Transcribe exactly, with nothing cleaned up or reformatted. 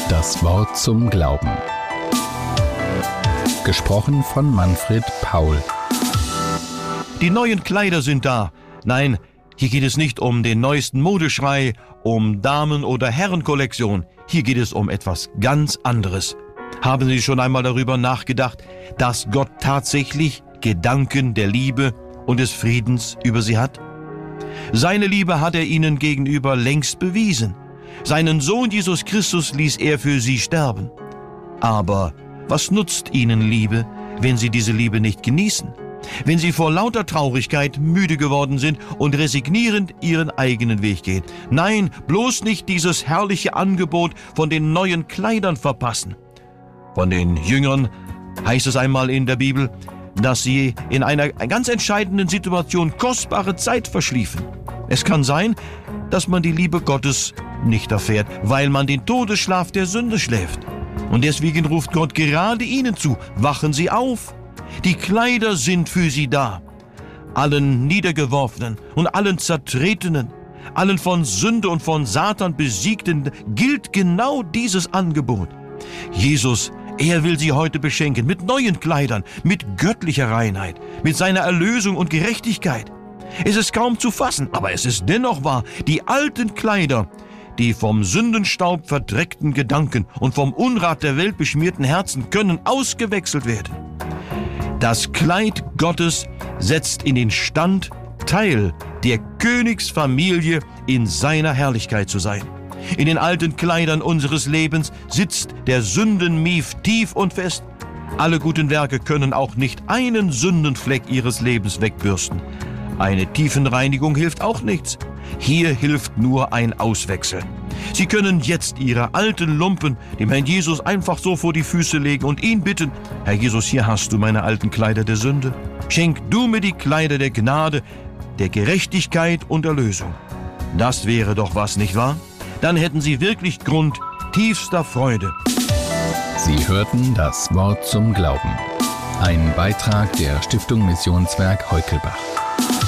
Das Wort zum Glauben. Gesprochen von Manfred Paul. Die neuen Kleider sind da. Nein, hier geht es nicht um den neuesten Modeschrei, um Damen- oder Herrenkollektion. Hier geht es um etwas ganz anderes. Haben Sie schon einmal darüber nachgedacht, dass Gott tatsächlich Gedanken der Liebe und des Friedens über Sie hat? Seine Liebe hat er Ihnen gegenüber längst bewiesen. Seinen Sohn Jesus Christus ließ er für Sie sterben. Aber was nutzt Ihnen Liebe, wenn Sie diese Liebe nicht genießen? Wenn Sie vor lauter Traurigkeit müde geworden sind und resignierend Ihren eigenen Weg gehen? Nein, bloß nicht dieses herrliche Angebot von den neuen Kleidern verpassen. Von den Jüngern heißt es einmal in der Bibel, dass sie in einer ganz entscheidenden Situation kostbare Zeit verschliefen. Es kann sein, dass man die Liebe Gottes nicht erfährt, weil man den Todesschlaf der Sünde schläft. Und deswegen ruft Gott gerade Ihnen zu: Wachen Sie auf! Die Kleider sind für Sie da. Allen Niedergeworfenen und allen Zertretenen, allen von Sünde und von Satan Besiegten gilt genau dieses Angebot. Jesus, er will Sie heute beschenken mit neuen Kleidern, mit göttlicher Reinheit, mit seiner Erlösung und Gerechtigkeit. Es ist kaum zu fassen, aber es ist dennoch wahr: Die alten Kleider, die vom Sündenstaub verdreckten Gedanken und vom Unrat der Welt beschmierten Herzen können ausgewechselt werden. Das Kleid Gottes setzt in den Stand, Teil der Königsfamilie in seiner Herrlichkeit zu sein. In den alten Kleidern unseres Lebens sitzt der Sündenmief tief und fest. Alle guten Werke können auch nicht einen Sündenfleck ihres Lebens wegbürsten. Eine Tiefenreinigung hilft auch nichts. Hier hilft nur ein Auswechseln. Sie können jetzt Ihre alten Lumpen dem Herrn Jesus einfach so vor die Füße legen und ihn bitten: Herr Jesus, hier hast du meine alten Kleider der Sünde. Schenk du mir die Kleider der Gnade, der Gerechtigkeit und Erlösung. Das wäre doch was, nicht wahr? Dann hätten Sie wirklich Grund tiefster Freude. Sie hörten das Wort zum Glauben. Ein Beitrag der Stiftung Missionswerk Heukelbach.